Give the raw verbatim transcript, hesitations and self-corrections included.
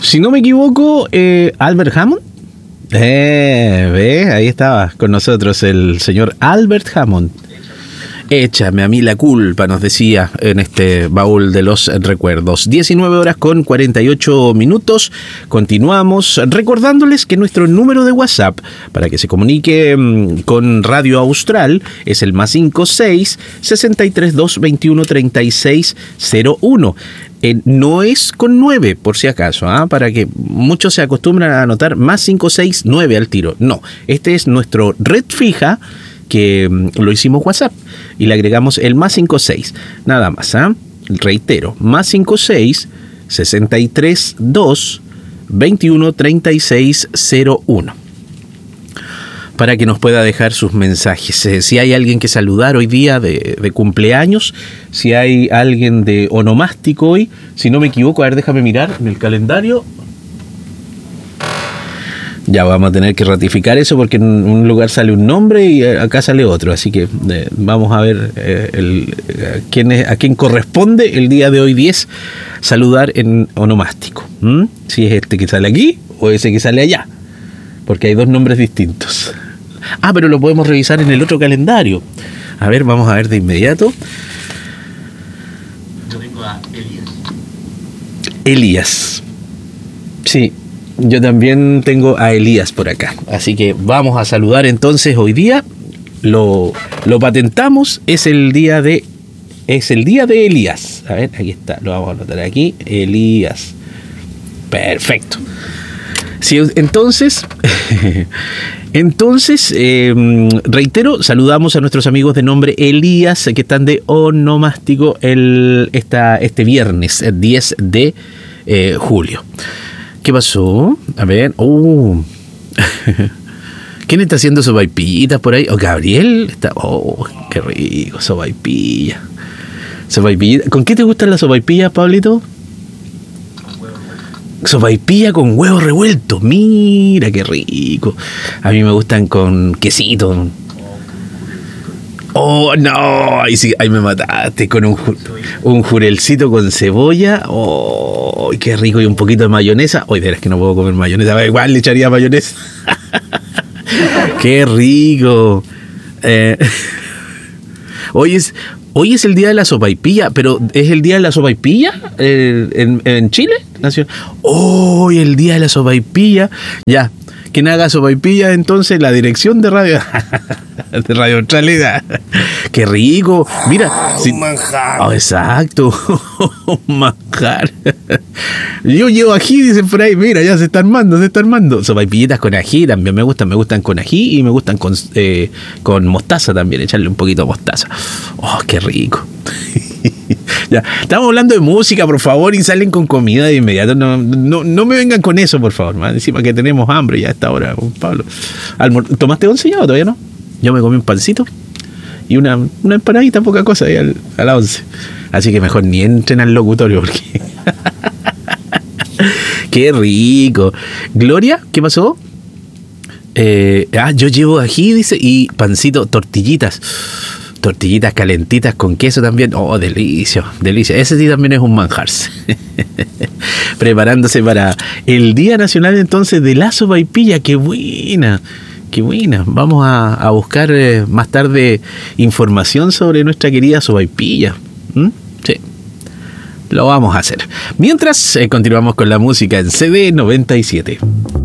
si no me equivoco, eh, Albert Hammond. Eh, ve, ahí estaba con nosotros el señor Albert Hammond. Échame a mí la culpa, nos decía en este baúl de los recuerdos. diecinueve horas con cuarenta y ocho minutos. Continuamos recordándoles que nuestro número de WhatsApp para que se comunique mmm, con Radio Austral es el más cinco seis, sesenta y tres, dos, veintiuno, treinta y seis, cero uno. Eh, no es con nueve, por si acaso, ¿ah? Para que muchos se acostumbran a anotar más cinco seis nueve al tiro. No, este es nuestro red fija, que lo hicimos WhatsApp y le agregamos el más cinco seis, nada más, ¿eh? Reitero, más cinco seis, sesenta y tres, dos, veintiuno, treinta y seis, cero uno, para que nos pueda dejar sus mensajes. Eh, si hay alguien que saludar hoy día de, de cumpleaños, si hay alguien de onomástico hoy, si no me equivoco, a ver, déjame mirar en el calendario. Ya vamos a tener que ratificar eso porque en un lugar sale un nombre y acá sale otro. Así que eh, vamos a ver eh, el, a, quién es, a quién corresponde el día de hoy diez saludar en onomástico. ¿Mm? Si es este que sale aquí o ese que sale allá. Porque hay dos nombres distintos. Ah, pero lo podemos revisar en el otro calendario. A ver, vamos a ver de inmediato. Yo tengo a Elías. Elías. Sí. Yo también tengo a Elías por acá. Así que vamos a saludar entonces hoy día. Lo, lo patentamos. Es el día de. Es el día de Elías. A ver, aquí está. Lo vamos a anotar aquí. Elías. Perfecto. Sí, entonces. Entonces, eh, reitero, saludamos a nuestros amigos de nombre Elías que están de onomástico el, esta, este viernes, el diez de eh, julio. ¿Qué pasó? A ver. Oh. ¿Quién está haciendo sopaipillitas por ahí? ¿O Gabriel? Está... Oh, qué rico, sopaipilla. Sopaipilla. ¿Con qué te gustan las sopaipillas, Pablito? Con huevo revuelto. Sopaipilla con huevos revueltos. Mira, qué rico. A mí me gustan con quesito. Oh, no, ahí sí, ahí me mataste con un, un jurelcito con cebolla. Oh, qué rico, y un poquito de mayonesa. Hoy verás que no puedo comer mayonesa, igual le echaría mayonesa. Qué rico. Eh, hoy es hoy es el día de la sopaipilla, pero ¿es el día de la sopaipilla eh, en, en Chile? Hoy oh, el día de la sopaipilla. Ya, quien haga sopaipilla, entonces la dirección de radio de Radio Austral. Qué rico. Mira, un si... manjar. Oh, exacto. Un manjar. Yo llevo ají, dicen por ahí. Mira, ya se está armando, se está armando. Sopaipillitas con ají también me gustan. Me gustan con ají y me gustan con, eh, con mostaza también. Echarle un poquito de mostaza. Oh, qué rico. Ya, estamos hablando de música, por favor, y salen con comida de inmediato. No, no, no me vengan con eso, por favor. Más encima que tenemos hambre ya a esta hora, Pablo. Almor- ¿Tomaste once ya o todavía no? Yo me comí un pancito y una, una empanadita, poca cosa ahí al, a la once. Así que mejor ni entren al locutorio porque... ¡Qué rico! Gloria, ¿qué pasó? Eh, ah, yo llevo ají, dice, y pancito, tortillitas. Tortillitas calentitas con queso también. Oh, delicio, delicia. Ese sí también es un manjar. Preparándose para el Día Nacional entonces de la sopaipilla. ¡Qué buena! ¡Qué buena! Vamos a, a buscar eh, más tarde información sobre nuestra querida sopaipilla. ¿Mm? Sí. Lo vamos a hacer. Mientras, eh, continuamos con la música en C D noventa y siete.